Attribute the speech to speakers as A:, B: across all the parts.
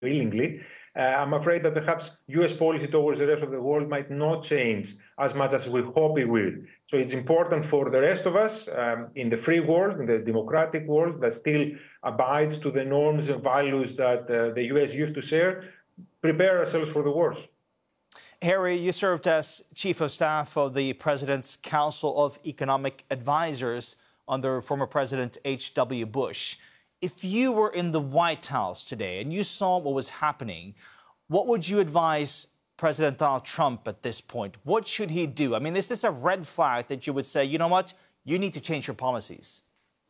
A: willingly. I'm afraid that perhaps US policy towards the rest of the world might not change as much as we hope it will. So it's important for the rest of us in the free world, in the democratic world that still abides to the norms and values that the US used to share, prepare ourselves for the worst.
B: Harry, you served as Chief of Staff of the President's Council of Economic Advisors under former President H.W. Bush. If you were in the White House today and you saw what was happening, what would you advise President Donald Trump at this point? What should he do? I mean, is this a red flag that you would say, you know what, you need to change your policies?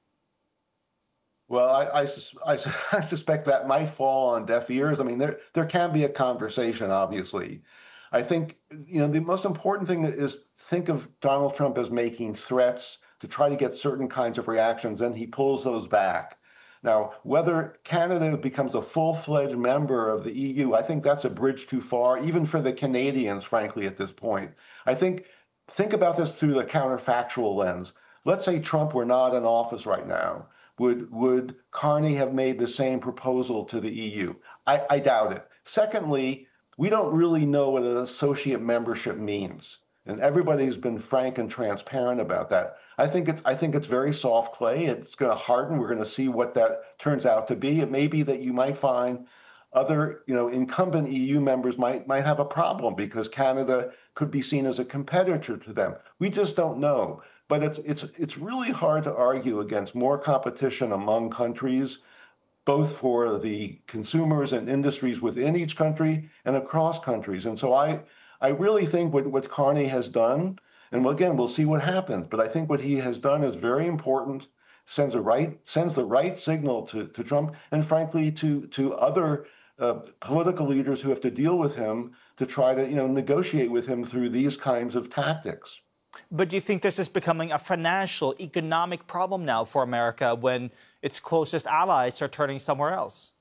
C: Well, I suspect that might fall on deaf ears. I mean, there can be a conversation, obviously. I think, the most important thing is think of Donald Trump as making threats to try to get certain kinds of reactions, and he pulls those back. Now, whether Canada becomes a full-fledged member of the EU, I think that's a bridge too far, even for the Canadians, frankly, at this point. I think about this through the counterfactual lens. Let's say Trump were not in office right now. Would Carney have made the same proposal to the EU? I doubt it. Secondly, we don't really know what an associate membership means. And everybody's been frank and transparent about that. I think it's very soft clay. It's going to harden. We're going to see what that turns out to be. It may be that you might find other, incumbent EU members might have a problem because Canada could be seen as a competitor to them. We just don't know. But it's really hard to argue against more competition among countries, both for the consumers and industries within each country and across countries. And so I really think what Carney has done, and again, we'll see what happens, but I think what he has done is very important, sends the right signal to Trump, and frankly to other political leaders who have to deal with him to try to negotiate with him through these kinds of tactics.
B: But do you think this is becoming a financial, economic problem now for America when its closest allies are turning somewhere else?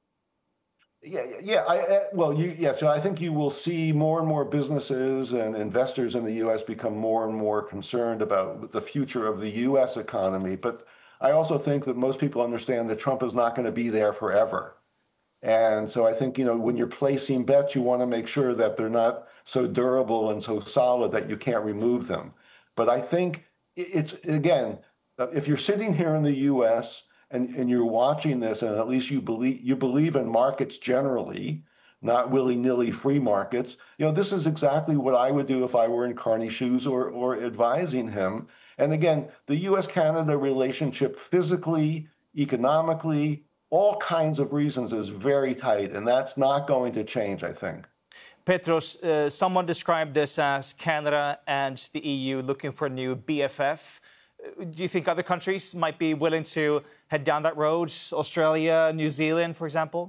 C: So I think you will see more and more businesses and investors in the U.S. become more and more concerned about the future of the U.S. economy. But I also think that most people understand that Trump is not going to be there forever. And so I think, when you're placing bets, you want to make sure that they're not so durable and so solid that you can't remove them. But I think it's, again, if you're sitting here in the U.S., and you're watching this, and at least you believe in markets generally, not willy-nilly free markets, this is exactly what I would do if I were in Carney's shoes or advising him. And again, the U.S.-Canada relationship physically, economically, all kinds of reasons is very tight, and that's not going to change, I think.
B: Petros, someone described this as Canada and the EU looking for a new BFF. Do you think other countries might be willing to head down that road? Australia, New Zealand, for example?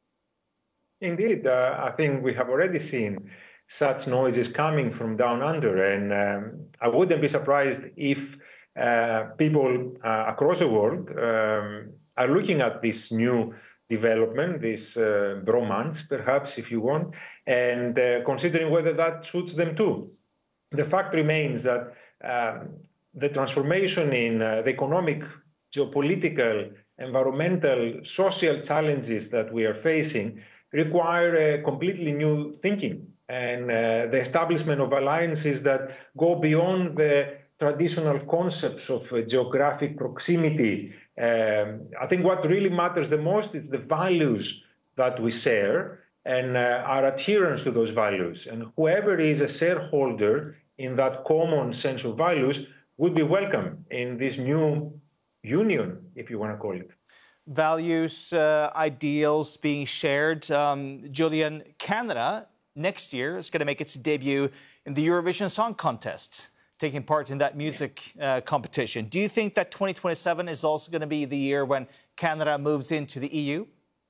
A: Indeed, I think we have already seen such noises coming from down under. And I wouldn't be surprised if people across the world are looking at this new development, this bromance, perhaps, if you want, and considering whether that suits them too. The fact remains that the transformation in the economic, geopolitical, environmental, social challenges that we are facing require a completely new thinking and the establishment of alliances that go beyond the traditional concepts of geographic proximity. I think what really matters the most is the values that we share and our adherence to those values. And whoever is a shareholder in that common sense of values would be welcome in this new union, if you want to call it.
B: Values, ideals being shared. Julian, Canada next year is going to make its debut in the Eurovision Song Contest, taking part in that music competition. Do you think that 2027 is also going to be the year when Canada moves into the EU?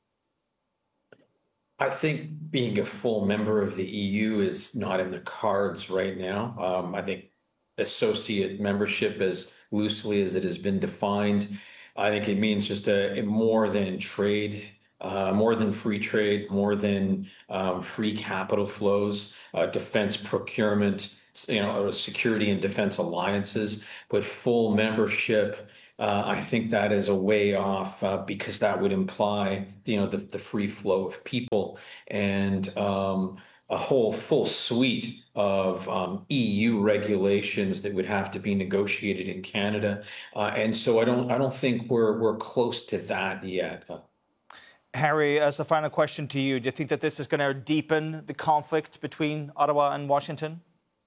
D: I think being a full member of the EU is not in the cards right now. I think associate membership, as loosely as it has been defined, I think it means just more than trade, more than free trade, more than free capital flows, defense procurement, security and defense alliances, but full membership I think that is a way off because that would imply, the free flow of people and a whole full suite of EU regulations that would have to be negotiated in Canada, and so I don't think we're close to that yet.
B: Harry, as a final question to you, do you think that this is going to deepen the conflict between Ottawa and Washington?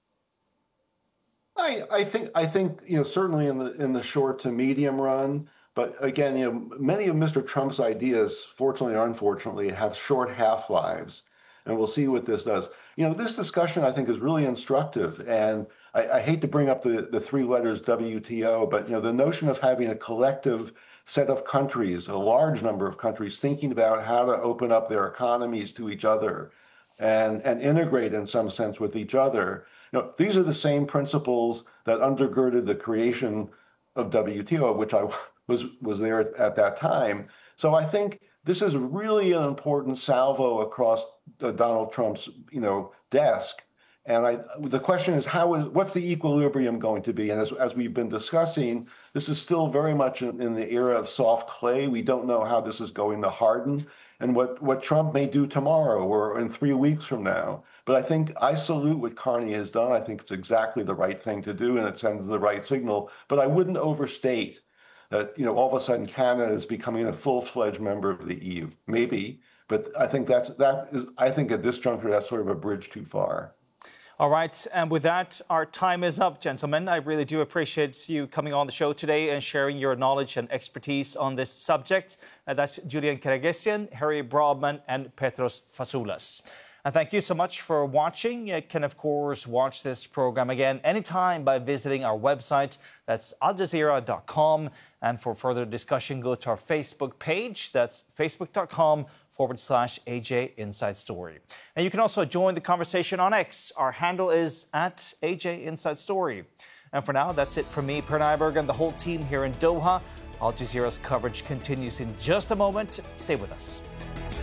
C: I think certainly in the short to medium run, but again, many of Mr. Trump's ideas, fortunately or unfortunately, have short half-lives, and we'll see what this does. This discussion I think is really instructive, and I hate to bring up the three letters WTO, but the notion of having a collective set of countries, a large number of countries, thinking about how to open up their economies to each other and integrate in some sense with each other. These are the same principles that undergirded the creation of WTO, which I was there at that time. So I think this is really an important salvo across Donald Trump's desk. And the question is, what's the equilibrium going to be? And as we've been discussing, this is still very much in the era of soft clay. We don't know how this is going to harden and what Trump may do tomorrow or in 3 weeks from now. But I think I salute what Carney has done. I think it's exactly the right thing to do, and it sends the right signal. But I wouldn't overstate that, all of a sudden Canada is becoming a full-fledged member of the EU. Maybe, but I think I think at this juncture, that's sort of a bridge too far.
B: All right. And with that, our time is up, gentlemen. I really do appreciate you coming on the show today and sharing your knowledge and expertise on this subject. That's Julian Keregesian, Harry Brobman, and Petros Fasoulas. And thank you so much for watching. You can, of course, watch this program again anytime by visiting our website. That's aljazeera.com. And for further discussion, go to our Facebook page. That's facebook.com/AJ Inside Story. And you can also join the conversation on X. Our handle is @AJ Inside Story. And for now, that's it from me, Per Nyberg, and the whole team here in Doha. Al Jazeera's coverage continues in just a moment. Stay with us.